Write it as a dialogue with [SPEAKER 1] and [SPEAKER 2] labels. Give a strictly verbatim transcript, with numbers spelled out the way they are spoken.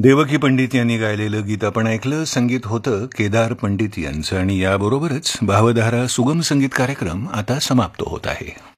[SPEAKER 1] देवकी पंडित यांनी गायलेलं गीत आपण ऐकलं. संगीत होतं केदार पंडित यांचं आणि याबरोबरच भावधारा सुगम संगीत कार्यक्रम आता समाप्त होत आहे.